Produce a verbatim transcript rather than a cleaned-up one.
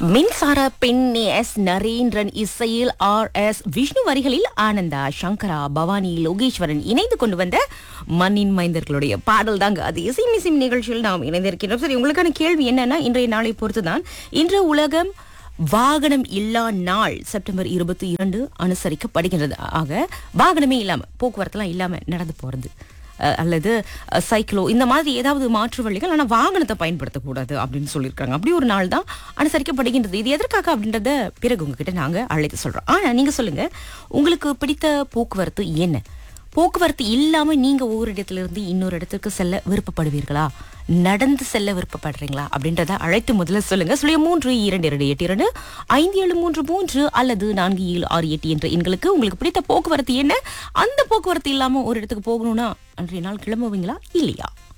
மின்சார பெண்ணே எஸ் நரேந்திரன் இசையில் ஆர் எஸ் விஷ்ணு வரிகளில் ஆனந்தா சங்கரா பவானி லோகேஸ்வரன் இணைந்து கொண்டு வந்த மண்ணின் மைந்தர்களுடைய பாடல் தாங்க அது இசை மிசிம் நிகழ்ச்சியில் நாம் இணைந்திருக்கின்றோம். சரி, உங்களுக்கான கேள்வி என்னன்னா, இன்றைய நாளை பொறுத்துதான் இன்று உலகம் வாகனம் இல்லா நாள் செப்டம்பர் இருபத்தி இரண்டு அனுசரிக்கப்படுகின்றது. ஆக வாகனமே இல்லாம போக்குவரத்துலாம் இல்லாம நடந்து போறது அஹ், அல்லது அஹ், சைக்கிளோ இந்த மாதிரி ஏதாவது மாற்று வழிகள், ஆனா வாகனத்தை பயன்படுத்தக்கூடாது அப்படின்னு சொல்லியிருக்காங்க. அப்படி ஒரு நாள் தான் அனுசரிக்கப்படுகின்றது. இது எதற்காக அப்படின்றத பிறகு உங்ககிட்ட நாங்க அழைத்து சொல்றோம். ஆனா நீங்க சொல்லுங்க, உங்களுக்கு பிடித்த போக்குவரத்து என்ன? போக்குவரத்து இல்லாம நீங்க ஒவ்வொரு இடத்துல இருந்து இன்னொரு இடத்துக்கு செல்ல விருப்பப்படுவீர்களா? நடந்து செல்ல விருப்பப்படுறீங்களா அப்படின்றத அழைத்து முதல்ல சொல்லுங்க. சுழிய மூன்று இரண்டு இரண்டு எட்டு இரண்டு ஐந்து ஏழு மூன்று மூன்று அல்லது நான்கு ஏழு ஆறு எட்டு என்ற எண்களுக்கு உங்களுக்கு பிடித்த போக்குவரத்து என்ன? அந்த போக்குவரத்து இல்லாம ஒரு இடத்துக்கு போகணும்னா அன்றைய நாள் கிளம்புவீங்களா இல்லையா?